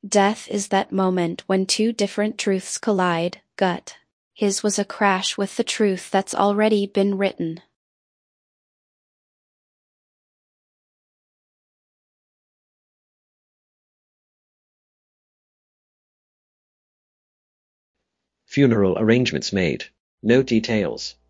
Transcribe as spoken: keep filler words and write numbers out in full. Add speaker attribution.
Speaker 1: Death is that moment when two different truths collide, gut. His was a crash with the truth that's already been written.
Speaker 2: Funeral arrangements made. No details.